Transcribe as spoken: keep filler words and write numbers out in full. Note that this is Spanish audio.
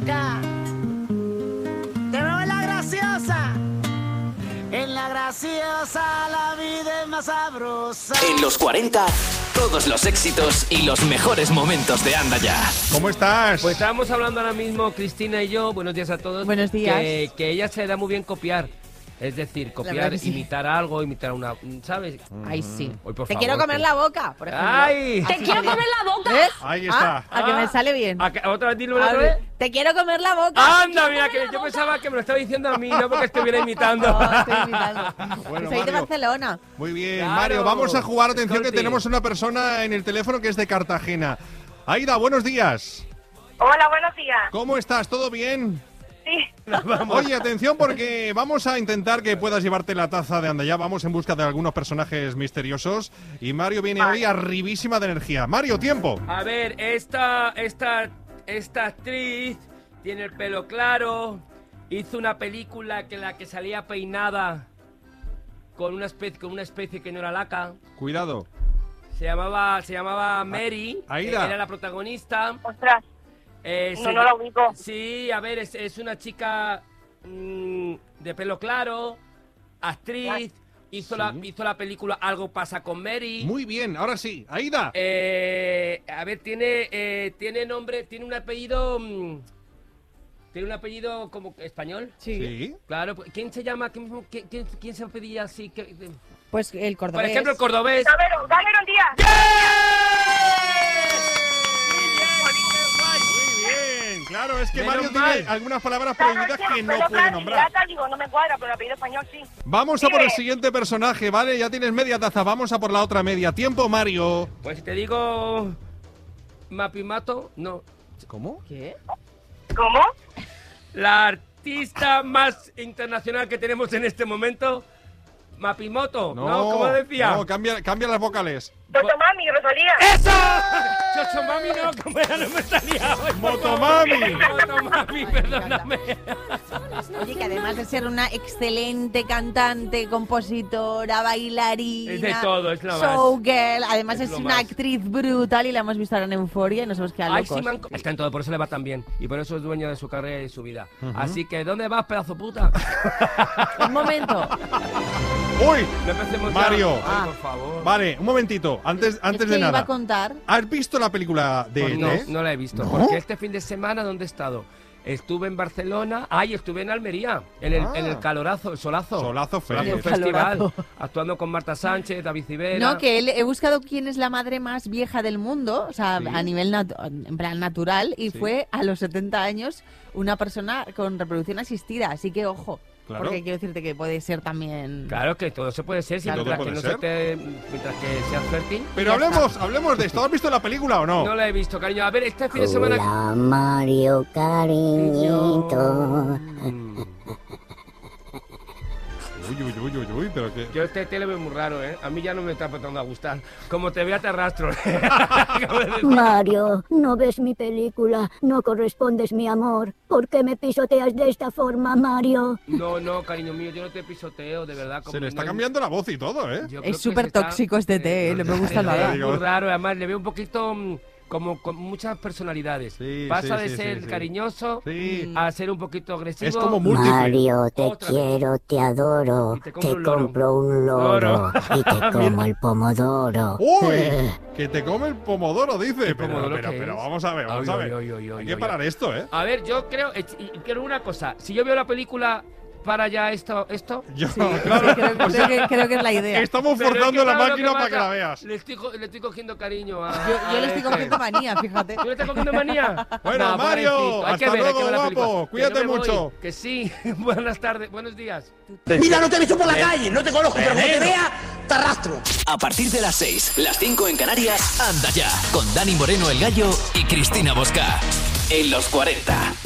Ya. Te veo en la graciosa. En la graciosa la vida es más sabrosa. En los cuarenta, todos los éxitos y los mejores momentos de Anda Ya. ¿Cómo estás? Pues estábamos hablando ahora mismo, Cristina y yo, buenos días a todos. Buenos días. Que, que ella se da muy bien copiar. Es decir, copiar, sí. imitar algo, imitar una... ¿Sabes? Ay, sí. Hoy, por Te favor, quiero comer que- la boca, por ejemplo. ¡Ay! Así ¡Te quiero sería. comer la boca! ¿Ves? Ahí está. Ah, a que me sale bien. ¿A que- ¿Otra vez dilo A otra ver, vez? te quiero comer la boca. ¡Anda, mira! Que yo pensaba que me lo estaba diciendo a mí, no porque estuviera imitando. No, estoy imitando. Bueno, Soy de Mario. Barcelona. Muy bien, Claro. Mario, vamos a jugar. Atención que Escolti. tenemos una persona en el teléfono que es de Cartagena. Aida, buenos días. Hola, buenos días. ¿Cómo estás? ¿Todo bien? Sí. Oye, atención porque vamos a intentar que puedas llevarte la taza de Anda Ya. Vamos en busca de algunos personajes misteriosos. Y Mario viene hoy arribísima de energía. Mario, tiempo. A ver, esta, esta, esta actriz tiene el pelo claro, hizo una película que la que salía peinada con una especie, con una especie que no era laca. Cuidado. Se llamaba, se llamaba Mary, Aida. era la protagonista. Ostras, Eh, no, se- no la ubico. Sí, a ver, es, es una chica mm, de pelo claro, actriz, hizo, la, Sí. hizo la película Algo pasa con Mary. Muy bien, ahora sí. Aida. Eh, a ver, tiene, eh, tiene nombre, tiene un apellido, mm, tiene un apellido como español. Sí. Claro, ¿quién se llama? ¿Quién, quién, quién- quién se pedía así? ¿Qué- Pues el Por cordobés. ejemplo, el cordobés. Cameron, Cameron Díaz. Muy bien. Claro, es que Menos Mario mal. tiene algunas palabras Claro, prohibidas es que no pelo puede claro y nombrar. pirata, digo, no me cuadra, pero el apellido español sí. Vamos a por el Dime. siguiente personaje, ¿vale? Ya tienes media taza, vamos a por la otra media. Tiempo, Mario. Pues si te digo Mapimato, no. ¿Cómo? ¿Qué? ¿Cómo? La artista más internacional que tenemos en este momento, Mapimoto, ¿no? ¿Cómo decía? No, cambia, cambia las vocales. Motomami, Rosalía. ¡Eso! Chochomami no, como era, no me salía hoy, por Motomami. favor. Motomami, perdóname. Oye, que además de ser una excelente cantante, compositora, bailarina, Es de todo, es lo más. showgirl, además Es es, lo una más. actriz brutal y la hemos visto ahora en Euforia y nos hemos quedado Ay, locos. sí, man, está en todo, por eso le va tan bien. Y por eso es dueño de su carrera y de su vida. Así que, ¿dónde vas, pedazo puta? Un momento. ¡Uy! No empecemos ya. Mario. Ay, Ah. por favor. Vale, un momentito, antes, antes es que de iba nada. a contar. ¿Has visto la película de Pues E T? no, no la he visto. ¿No? Porque este fin de semana, ¿dónde he estado? Estuve en Barcelona. Ay, estuve en Almería. En el, Ah. en el calorazo, el solazo. Solazo Solazo Fest. Festival. Calorazo. Actuando con Marta Sánchez, David Civera. No, que él- he buscado quién es la madre más vieja del mundo, o sea, Sí. a nivel natu- en plan natural, y Sí. fue a los setenta años una persona con reproducción asistida, así que ojo, Claro. porque quiero decirte que puede ser también... Claro que todo se puede ser, si Claro. mientras, Todo que no puede se te, mientras que seas fértil. Pero Ya hablemos, hablemos de esto. ¿Has visto la película o no? No la he visto, cariño. A ver, este fin de semana... Hola Mario cariñito. Mm. Uy, uy, uy, uy, uy, pero que... Yo este tele veo muy raro, ¿eh? A mí ya no me está empezando a gustar. Como te vea, te arrastro. Acabo de decir. Mario, no ves mi película, no correspondes mi amor. ¿Por qué me pisoteas de esta forma, Mario? No, no, cariño mío, yo no te pisoteo, de verdad. como Se le está no- cambiando la voz y todo, ¿eh? Yo creo Es que súper se está- tóxico este té, ¿eh? No me gusta es nada. muy raro, además le veo un poquito mm, como con muchas personalidades. Sí, Pasa sí, de sí, ser sí, sí. cariñoso Sí. a ser un poquito agresivo. Es como múltiple. Mario, te Otra vez. quiero, te adoro. Y te Te compro un loro. compro un loro Loro. y te como el pomodoro. ¡Uy! Que te come el pomodoro, dice. ¿Qué Pero, pomodoro pero, qué pero es? vamos a ver, vamos Ay, a ver. ay, ay, ay, Hay ay, que ay. parar esto, ¿eh? A ver, yo creo, eh, y quiero una cosa, si yo veo la película para ya esto, esto. Yo, Sí, claro, sí, creo, creo que, creo que es la idea. estamos Pero es forzando que, la ¿sabes lo máquina que para que pasa? la veas. Le estoy, co- le estoy cogiendo cariño a. Yo, yo a le estoy este. cogiendo manía, fíjate. ¿Tú le estás cogiendo manía? Bueno, No, Mario, pobrecito, hay hasta que ver, hay luego, que ver la guapo. película. Cuídate Que no me mucho. voy, que sí. Buenas tardes, buenos días. Mira, no te he visto por la calle, no te conozco, pero como te vea, te arrastro. A partir de las seis, las cinco en Canarias, Anda Ya, con Dani Moreno el Gallo y Cristina Bosca. En los cuarenta.